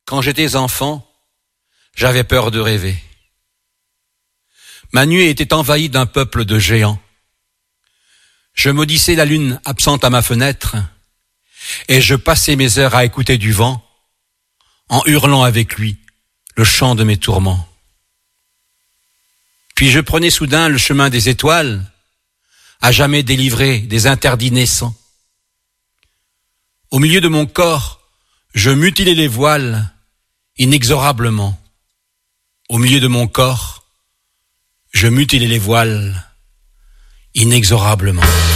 Quand j'étais enfant, j'avais peur de rêver. Ma nuit était envahie d'un peuple de géants. Je maudissais la lune absente à ma fenêtre et je passais mes heures à écouter du vent en hurlant avec lui le chant de mes tourments. Puis je prenais soudain le chemin des étoiles, à jamais délivré des interdits naissants. Au milieu de mon corps, je mutilais les voiles inexorablement. Au milieu de mon corps, je mutilais les voiles inexorablement.